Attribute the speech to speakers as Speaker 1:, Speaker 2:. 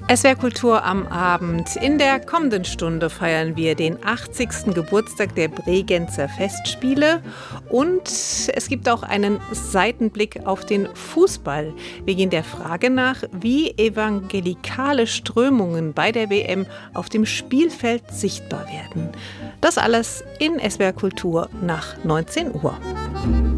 Speaker 1: SWR Kultur am Abend. In der kommenden Stunde feiern wir den 80. Geburtstag der Bregenzer Festspiele und es gibt auch einen Seitenblick auf den Fußball. Wir gehen der Frage nach, wie evangelikale Strömungen bei der WM auf dem Spielfeld sichtbar werden. Das alles in SWR Kultur nach 19 Uhr.